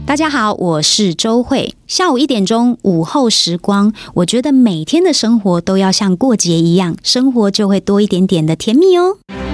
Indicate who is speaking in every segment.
Speaker 1: 大家好，我是周慧。下午1点钟，午后时光，我觉得每天的生活都要像过节一样，生活就会多一点点的甜蜜哦。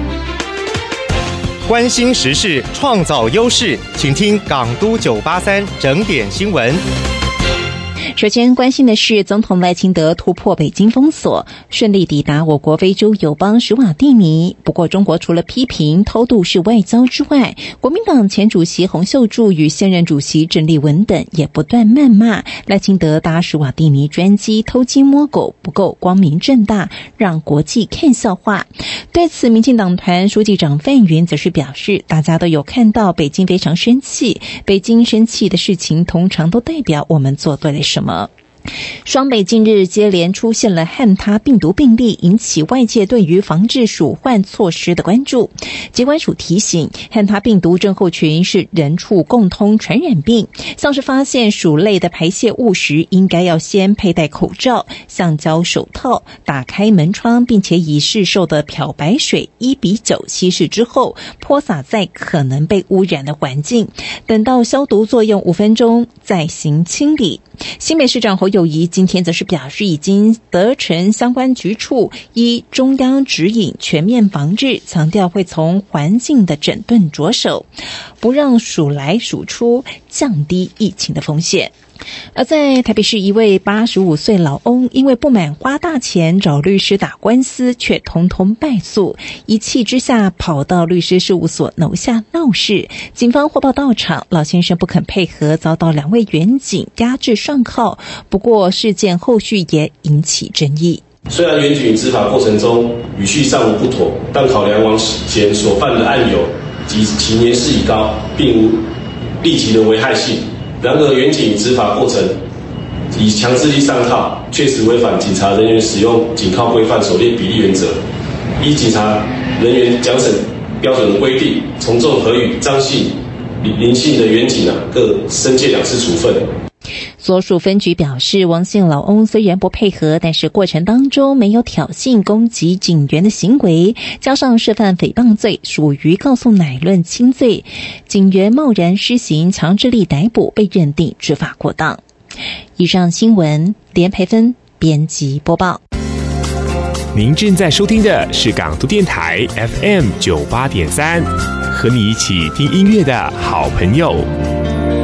Speaker 2: 关心时事，创造优势，请听港都983整点新闻。
Speaker 3: 首先关心的是，总统赖清德突破北京封锁，顺利抵达我国非洲友邦史瓦蒂尼。不过，中国除了批评偷渡是外交之外，国民党前主席洪秀柱与现任主席郑丽文等也不断谩骂赖清德搭史瓦蒂尼专机偷鸡摸狗不够光明正大，让国际看笑话。对此，民进党团书记长范云则是表示，大家都有看到北京非常生气，北京生气的事情通常都代表我们做对了什么。双北近日接连出现了汉他病毒病例，引起外界对于防治鼠患措施的关注。疾管署提醒，汉他病毒症候群是人畜共通传染病，像是发现鼠类的排泄物时，应该要先佩戴口罩、橡胶手套，打开门窗，并且以市售的漂白水1比9稀释之后，泼洒在可能被污染的环境，等到消毒作用5分钟再行清理。新北市长侯友宜今天则是表示，已经责成相关局处依中央指引全面防治，强调会从环境的整顿着手，不让鼠来鼠出，降低疫情的风险。而在台北市，一位85岁老翁因为不满花大钱找律师打官司，却通通败诉，一气之下跑到律师事务所楼下闹事。警方获报到场，老先生不肯配合，遭到2位员警压制上铐。不过事件后续也引起争议。
Speaker 4: 虽然员警执法过程中语序尚无不妥，但考量往前所犯的案由及其年事已高，并无立即的危害性。然而，员警执法过程以强制力上铐，确实违反警察人员使用警铐规范所列比例原则。依警察人员奖惩标准的规定，从重合与张姓、林姓的员警各申诫2次处分。
Speaker 3: 所属分局表示，王姓老翁虽然不配合，但是过程当中没有挑衅攻击警员的行为，加上涉犯诽谤罪，属于告诉乃论轻罪，警员贸然施行强制力逮捕，被认定执法过当。以上新闻连培芬编辑播报。
Speaker 5: 您正在收听的是港都电台 FM 98.3，和你一起听音乐的好朋友。